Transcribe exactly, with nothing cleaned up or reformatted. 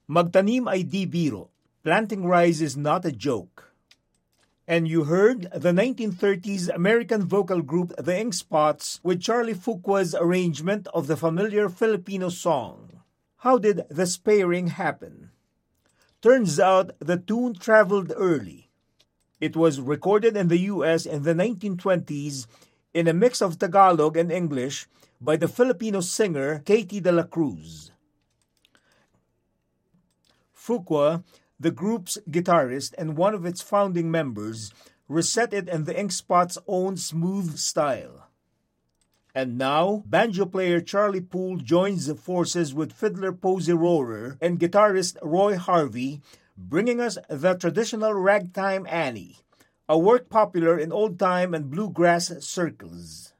Magtanim ay di biro. Planting rice is not a joke. And you heard the nineteen thirties American vocal group The Ink Spots with Charlie Fuqua's arrangement of the familiar Filipino song. How did the pairing happen? Turns out the tune traveled early. It was recorded in the U S in the nineteen twenties in a mix of Tagalog and English by the Filipino singer Katie de la Cruz. Fuqua, the group's guitarist and one of its founding members, reset it in the Ink Spot's own smooth style. And now, banjo player Charlie Poole joins forces with fiddler Posey Rohrer and guitarist Roy Harvey, bringing us the traditional Ragtime Annie, a work popular in old-time and bluegrass circles.